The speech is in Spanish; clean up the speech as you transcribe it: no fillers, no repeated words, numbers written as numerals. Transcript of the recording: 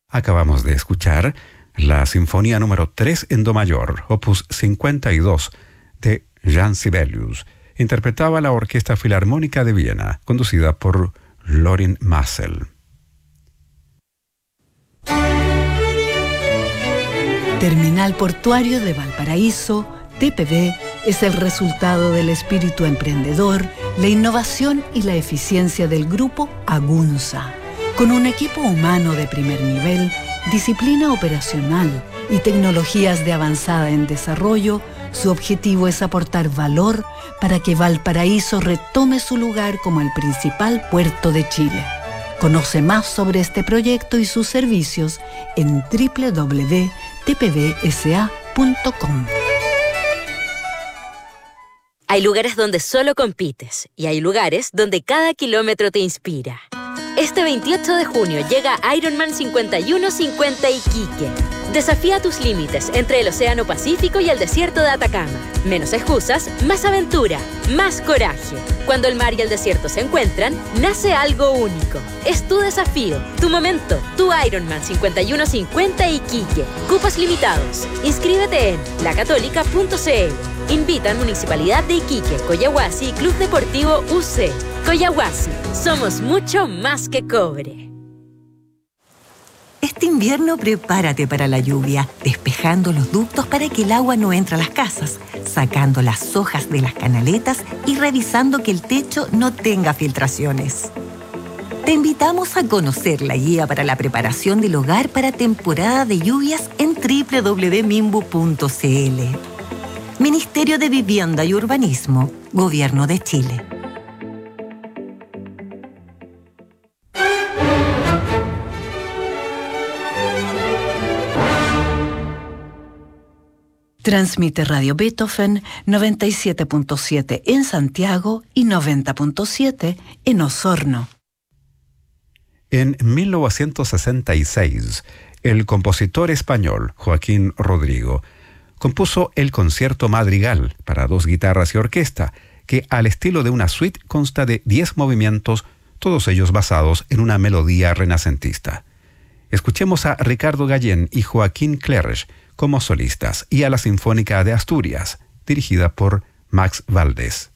Acabamos de escuchar la Sinfonía número 3 en Do mayor, opus 52, de Jean Sibelius. Interpretaba la Orquesta Filarmónica de Viena, conducida por Lorin Maazel. Terminal Portuario de Valparaíso, TPV, es el resultado del espíritu emprendedor, la innovación y la eficiencia del grupo Agunza. Con un equipo humano de primer nivel, disciplina operacional y tecnologías de avanzada en desarrollo, su objetivo es aportar valor para que Valparaíso retome su lugar como el principal puerto de Chile. Conoce más sobre este proyecto y sus servicios en www.tpvsa.com. Hay lugares donde solo compites y hay lugares donde cada kilómetro te inspira. Este 28 de junio llega Ironman 5150 Iquique. Desafía tus límites entre el Océano Pacífico y el desierto de Atacama. Menos excusas, más aventura, más coraje. Cuando el mar y el desierto se encuentran, nace algo único. Es tu desafío, tu momento, tu Ironman 5150 Iquique. Cupos limitados. Inscríbete en lacatólica.cl. Invitan Municipalidad de Iquique, Coyahuasi y Club Deportivo UC. Coyahuasi, somos mucho más que cobre. Este invierno prepárate para la lluvia, despejando los ductos para que el agua no entre a las casas, sacando las hojas de las canaletas y revisando que el techo no tenga filtraciones. Te invitamos a conocer la guía para la preparación del hogar para temporada de lluvias en www.mimbu.cl. Ministerio de Vivienda y Urbanismo, Gobierno de Chile. Transmite Radio Beethoven 97.7 en Santiago y 90.7 en Osorno. En 1966, el compositor español Joaquín Rodrigo compuso el Concierto Madrigal para dos guitarras y orquesta, que al estilo de una suite consta de 10 movimientos, todos ellos basados en una melodía renacentista. Escuchemos a Ricardo Gallén y Joaquín Clerch como solistas y a la Sinfónica de Asturias, dirigida por Max Valdés.